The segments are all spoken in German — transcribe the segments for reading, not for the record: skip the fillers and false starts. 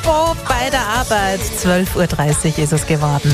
Oh, bei der Arbeit. 12.30 Uhr ist es geworden.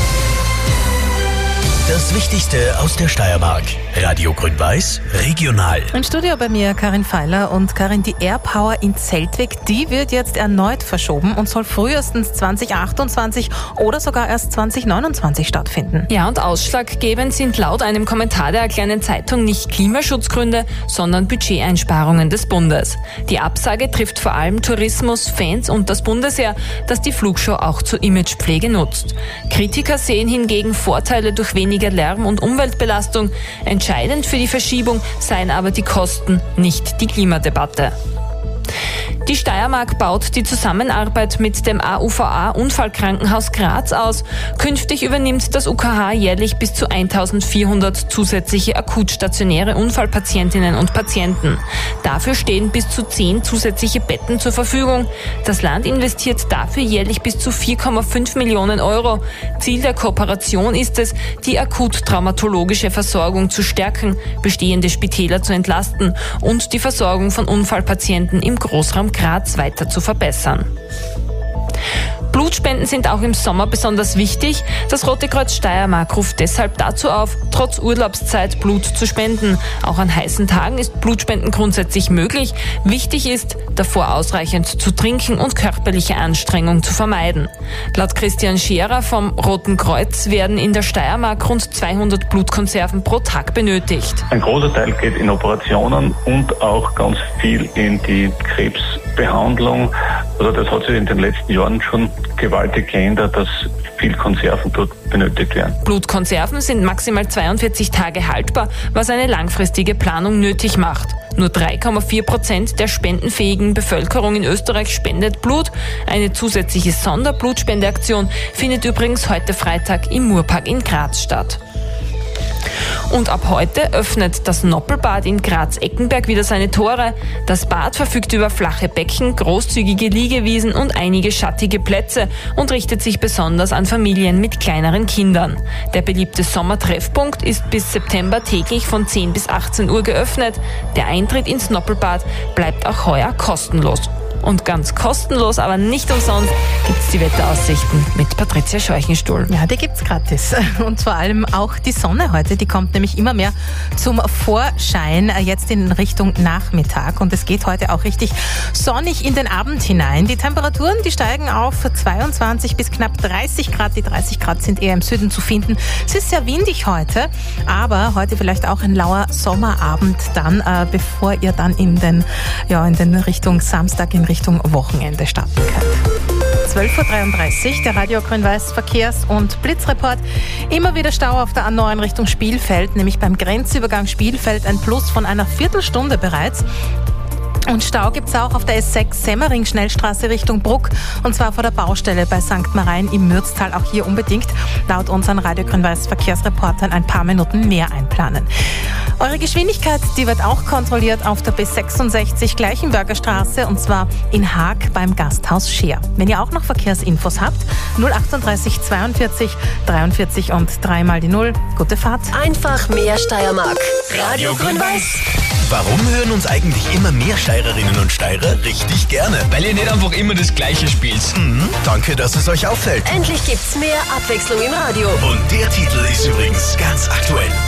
Das Wichtigste aus der Steiermark. Radio Grün-Weiß, regional. Im Studio bei mir Karin Feiler. Und Karin, die AirPower in Zeltweg, die wird jetzt erneut verschoben und soll frühestens 2028 oder sogar erst 2029 stattfinden. Ja, und ausschlaggebend sind laut einem Kommentar der kleinen Zeitung nicht Klimaschutzgründe, sondern Budgeteinsparungen des Bundes. Die Absage trifft vor allem Tourismus, Fans und das Bundesheer, das die Flugshow auch zur Imagepflege nutzt. Kritiker sehen hingegen Vorteile durch weniger Lärm und Umweltbelastung. Entscheidend für die Verschiebung seien aber die Kosten, nicht die Klimadebatte. Die Steiermark baut die Zusammenarbeit mit dem AUVA Unfallkrankenhaus Graz aus. Künftig übernimmt das UKH jährlich bis zu 1400 zusätzliche akutstationäre Unfallpatientinnen und Patienten. Dafür stehen bis zu 10 zusätzliche Betten zur Verfügung. Das Land investiert dafür jährlich bis zu 4,5 Millionen Euro. Ziel der Kooperation ist es, die akut-traumatologische Versorgung zu stärken, bestehende Spitäler zu entlasten und die Versorgung von Unfallpatienten im Großraum Graz weiter zu verbessern. Blutspenden sind auch im Sommer besonders wichtig. Das Rote Kreuz Steiermark ruft deshalb dazu auf, trotz Urlaubszeit Blut zu spenden. Auch an heißen Tagen ist Blutspenden grundsätzlich möglich. Wichtig ist, davor ausreichend zu trinken und körperliche Anstrengung zu vermeiden. Laut Christian Scherer vom Roten Kreuz werden in der Steiermark rund 200 Blutkonserven pro Tag benötigt. Ein großer Teil geht in Operationen und auch ganz viel in die Krebsbehandlung. Also das hat sich in den letzten Jahren schon gewaltig geändert, dass viel Konserven dort benötigt werden. Blutkonserven sind maximal 42 Tage haltbar, was eine langfristige Planung nötig macht. Nur 3,4% der spendenfähigen Bevölkerung in Österreich spendet Blut. Eine zusätzliche Sonderblutspendeaktion findet übrigens heute Freitag im Murpark in Graz statt. Und ab heute öffnet das Noppelbad in Graz-Eckenberg wieder seine Tore. Das Bad verfügt über flache Becken, großzügige Liegewiesen und einige schattige Plätze und richtet sich besonders an Familien mit kleineren Kindern. Der beliebte Sommertreffpunkt ist bis September täglich von 10 bis 18 Uhr geöffnet. Der Eintritt ins Noppelbad bleibt auch heuer kostenlos. Und ganz kostenlos, aber nicht umsonst, gibt's die Wetteraussichten mit Patricia Scheuchenstuhl. Ja, die gibt's gratis. Und vor allem auch die Sonne heute, die kommt nämlich immer mehr zum Vorschein, jetzt in Richtung Nachmittag. Und es geht heute auch richtig sonnig in den Abend hinein. Die Temperaturen, die steigen auf 22 bis knapp 30 Grad. Die 30 Grad sind eher im Süden zu finden. Es ist sehr windig heute, aber heute vielleicht auch ein lauer Sommerabend dann, bevor ihr dann in den Richtung Samstag, in Richtung Wochenende starten könnt. 12.33 Uhr, der Radio Grün-Weiß Verkehrs- und Blitzreport. Immer wieder Stau auf der A9 Richtung Spielfeld, nämlich beim Grenzübergang Spielfeld ein Plus von einer Viertelstunde bereits. Und Stau gibt's auch auf der S6 Semmering-Schnellstraße Richtung Bruck, und zwar vor der Baustelle bei St. Marein im Mürztal. Auch hier unbedingt laut unseren Radio Grün-Weiß Verkehrsreportern ein paar Minuten mehr einplanen. Eure Geschwindigkeit, die wird auch kontrolliert auf der B66 Gleichenberger Straße, und zwar in Haag beim Gasthaus Scheer. Wenn ihr auch noch Verkehrsinfos habt, 038 42 43 und 3 mal die 0. Gute Fahrt. Einfach mehr Steiermark. Radio Grün-Weiß. Warum hören uns eigentlich immer mehr Steirerinnen und Steirer richtig gerne? Weil ihr nicht einfach immer das Gleiche spielt. Danke, dass es euch auffällt. Endlich gibt's mehr Abwechslung im Radio. Und der Titel ist übrigens ganz aktuell.